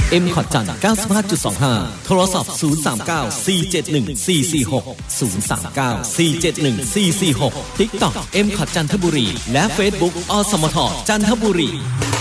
M ขอดจันทร์ 95.25 โทรศัพท์ 039-471-446 039-471-446 TikTok M ขอดจันทบุรีและ Facebook อสมทจันทบุรี